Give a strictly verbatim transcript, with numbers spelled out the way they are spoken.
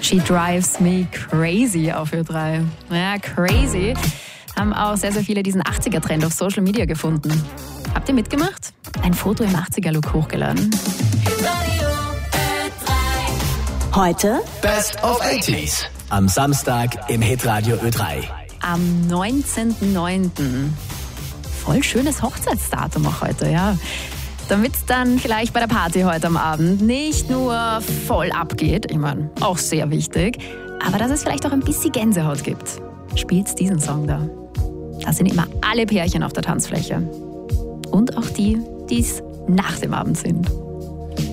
She Drives Me Crazy auf Ö drei. Ja, crazy. Haben auch sehr, sehr viele diesen achtziger-Trend auf Social Media gefunden. Habt ihr mitgemacht? Ein Foto im achtziger-Look hochgeladen. Heute Best of achtziger. Am Samstag im Hitradio Ö drei. Am neunzehnten neunten Voll schönes Hochzeitsdatum auch heute, ja. Damit es dann vielleicht bei der Party heute am Abend nicht nur voll abgeht, ich meine, auch sehr wichtig, aber dass es vielleicht auch ein bisschen Gänsehaut gibt, spielt diesen Song da. Da sind immer alle Pärchen auf der Tanzfläche. Und auch die, die es nach dem Abend sind.